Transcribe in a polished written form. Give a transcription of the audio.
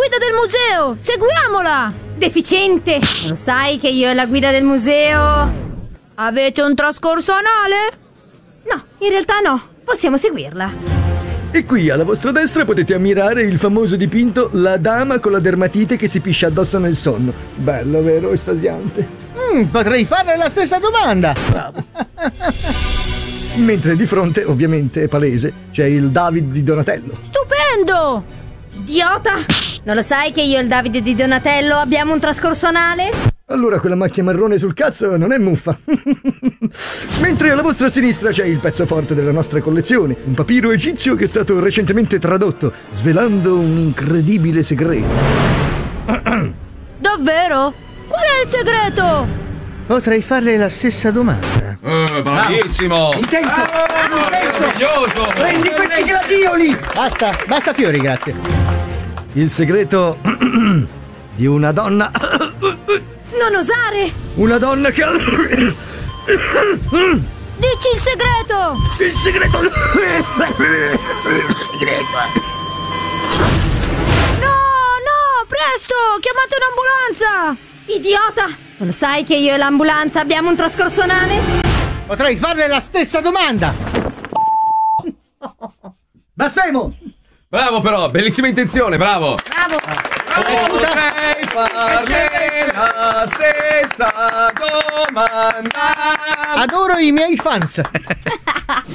guida del museo! Seguiamola! Deficiente! Lo sai che io e la guida del museo... Avete un trascorso anale? No, in realtà no. Possiamo seguirla. E qui alla vostra destra potete ammirare il famoso dipinto La dama con la dermatite che si piscia addosso nel sonno. Bello, vero? Estasiante. Potrei farle la stessa domanda. Bravo. Mentre di fronte, ovviamente, è palese, c'è il David di Donatello. Stupendo! Idiota! Non lo sai che io e il Davide di Donatello abbiamo un trascorso anale? Allora quella macchia marrone sul cazzo non è muffa. Mentre alla vostra sinistra c'è il pezzo forte della nostra collezione, un papiro egizio che è stato recentemente tradotto, svelando un incredibile segreto. Davvero? Qual è il segreto? Potrei farle la stessa domanda. Bravissimo! Intenso! Meraviglioso! Prendi questi gladioli! Basta fiori, grazie. Il segreto di una donna. Non osare! Una donna che... Dici il segreto! Il segreto... No, presto! Chiamate un'ambulanza! Idiota! Non lo sai che io e l'ambulanza abbiamo un trascorso anale? Potrei farle la stessa domanda. Blasfemo! Bravo però, bellissima intenzione, bravo! Bravo! Potrei farle la stessa domanda. Adoro i miei fans.